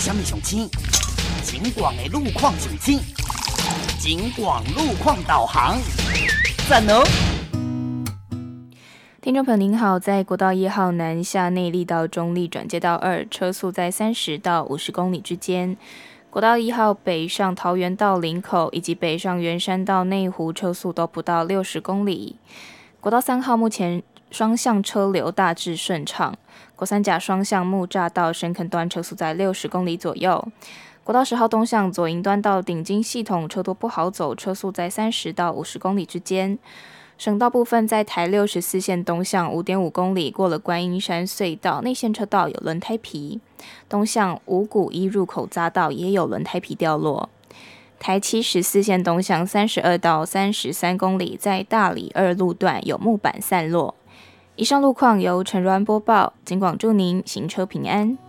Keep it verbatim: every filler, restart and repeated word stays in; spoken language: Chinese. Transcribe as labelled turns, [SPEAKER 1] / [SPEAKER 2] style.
[SPEAKER 1] 什么上青？警广的路况上青，警广路况导航，赞哦！
[SPEAKER 2] 听众朋友您好，在国道一号南下内坜到中坜转接道二，车速在三十到五十公里之间。国道一号北上桃园到林口以及北上圆山到内湖，车速都不到六十公里。国道三号目前双向车流大致顺畅，国三甲双向木栅到深坑端车速在六十公里左右。国道十号东向左营端到顶金系统车多不好走，车速在三十到五十公里之间。省道部分在台六十四线东向 五点五公里，过了观音山隧道，内线车道有轮胎皮，东向五股一入口匝道也有轮胎皮掉落。台七十四线东向三十二到三十三公里，在大里二路段有木板散落。以上路况由陈如安播报，警广祝您行车平安。